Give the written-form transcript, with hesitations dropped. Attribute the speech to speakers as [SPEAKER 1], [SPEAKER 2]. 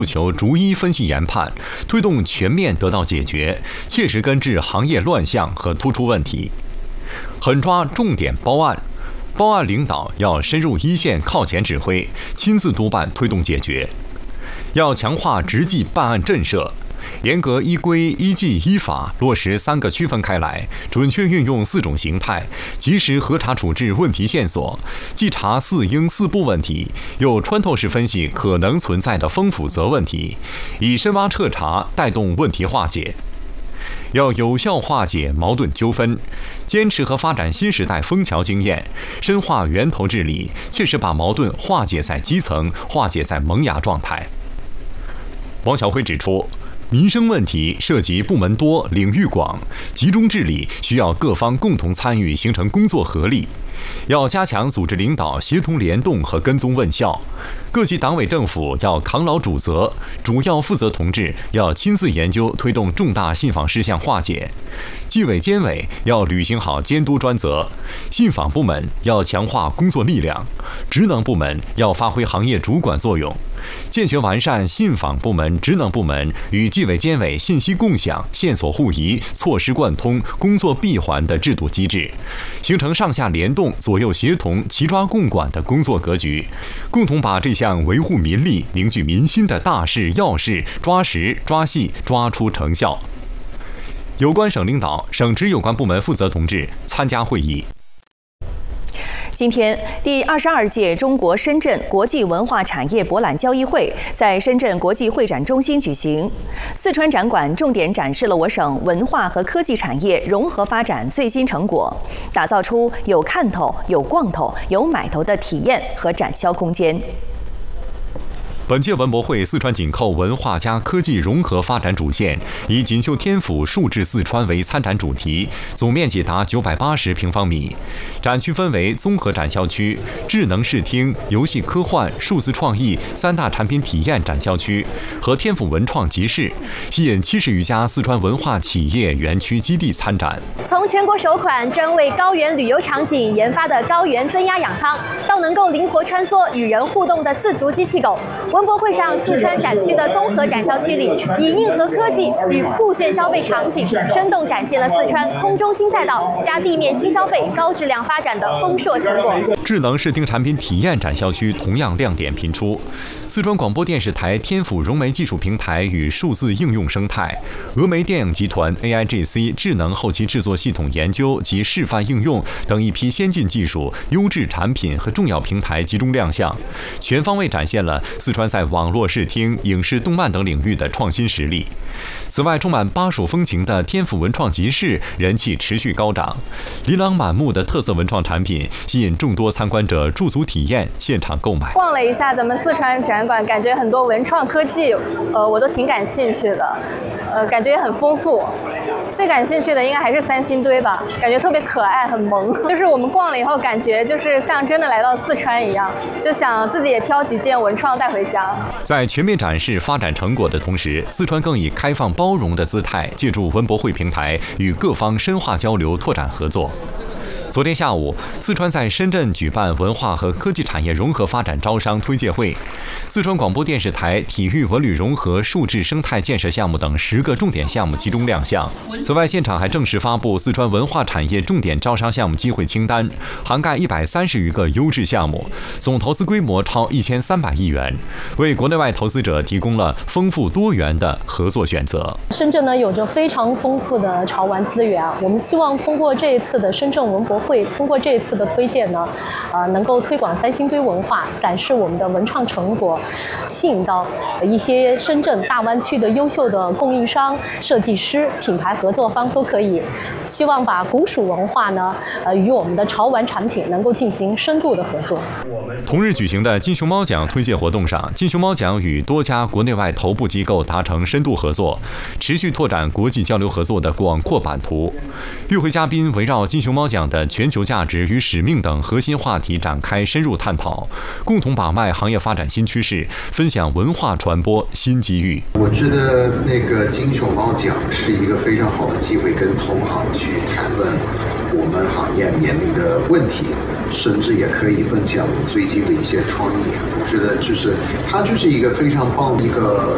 [SPEAKER 1] 诉求逐一分析研判，推动全面得到解决，切实根治行业乱象和突出问题，狠抓重点包案。包案领导要深入一线靠前指挥，亲自督办推动解决。要强化执纪办案震慑，严格依规依纪依法落实3个区分开来，准确运用4种形态，及时核查处置问题线索，既查4应4不问题，又穿透式分析可能存在的风腐责问题，以深挖彻查带动问题化解。要有效化解矛盾纠纷，坚持和发展新时代枫桥经验，深化源头治理，切实把矛盾化解在基层，化解在萌芽状态。王晓辉指出，民生问题涉及部门多、领域广，集中治理需要各方共同参与，形成工作合力。要加强组织领导协同联动和跟踪问效，各级党委政府要扛牢主责，主要负责同志要亲自研究推动重大信访事项化解，纪委监委要履行好监督专责，信访部门要强化工作力量，职能部门要发挥行业主管作用，健全完善信访部门、职能部门与纪委监委信息共享、线索互移、措施贯通、工作闭环的制度机制，形成上下联动、左右协同、齐抓共管的工作格局，共同把这项维护民利、凝聚民心的大事要事抓实抓细，抓出成效。有关省领导、省直有关部门负责同志参加会议。
[SPEAKER 2] 今天，第22届中国深圳国际文化产业博览交易会在深圳国际会展中心举行。四川展馆重点展示了我省文化和科技产业融合发展最新成果，打造出有看头、有逛头、有买头的体验和展销空间。
[SPEAKER 1] 本届文博会四川紧扣文化加科技融合发展主线，以锦绣天府数字四川为参展主题，总面积达980平方米。展区分为综合展销区、智能视听、游戏科幻、数字创意3大产品体验展销区和天府文创集市，吸引70余家四川文化企业园区基地参展。
[SPEAKER 3] 从全国首款专为高原旅游场景研发的高原增压氧舱，到能够灵活穿梭与人互动的4足机器狗。文博会上，四川展区的综合展销区里，以硬核科技与酷炫消费场景，生动展现了四川空中新赛道加地面新消费高质量发展的丰硕成果。
[SPEAKER 1] 智能视听产品体验展销区同样亮点频出，四川广播电视台天府融媒技术平台与数字应用生态，峨眉电影集团 AIGC 智能后期制作系统研究及示范应用等一批先进技术、优质产品和重要平台集中亮相，全方位展现了四川在网络视听、影视、动漫等领域的创新实力。此外，充满巴蜀风情的天府文创集市人气持续高涨，琳琅满目的特色文创产品吸引众多参观者驻足体验、现场购买。
[SPEAKER 3] 逛了一下咱们四川展馆，感觉很多文创科技，我都挺感兴趣的，感觉也很丰富。最感兴趣的应该还是3星堆吧，感觉特别可爱，很萌。就是我们逛了以后，感觉就是像真的来到四川一样，就想自己也挑几件文创带回家。
[SPEAKER 1] 在全面展示发展成果的同时，四川更以开放包容的姿态，借助文博会平台与各方深化交流、拓展合作。昨天下午，四川在深圳举办文化和科技产业融合发展招商推介会，四川广播电视台体育文旅融合数字生态建设项目等10个重点项目集中亮相。此外，现场还正式发布四川文化产业重点招商项目机会清单，涵盖130余个优质项目，总投资规模超1300亿元，为国内外投资者提供了丰富多元的合作选择。
[SPEAKER 4] 深圳呢有着非常丰富的潮玩资源，我们希望通过这一次的深圳文博会，通过这一次的推荐呢，能够推广3星堆文化，展示我们的文创成果，吸引到一些深圳大湾区的优秀的供应商、设计师、品牌合作方都可以。希望把古蜀文化呢，与我们的潮玩产品能够进行深度的合作。
[SPEAKER 1] 同日举行的金熊猫奖推介活动上，金熊猫奖与多家国内外头部机构达成深度合作，持续拓展国际交流合作的广阔版图。与会嘉宾围绕金熊猫奖的全球价值与使命等核心话题展开深入探讨，共同把脉行业发展新趋势，分享文化传播新机遇。
[SPEAKER 5] 我觉得那个金熊猫奖是一个非常好的机会，跟同行去谈论我们行业面临的问题，甚至也可以分享最近的一些创意。我觉得它就是一个非常棒的一个